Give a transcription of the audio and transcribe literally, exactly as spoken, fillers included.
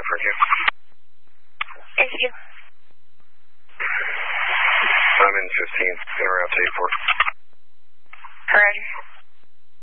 five for you. Thank you. I'm in fifteen. Gonna route to eight four. Roger.